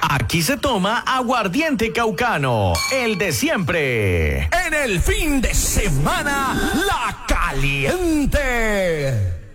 Aquí se toma aguardiente caucano, el de siempre. En el fin de semana, La Caliente.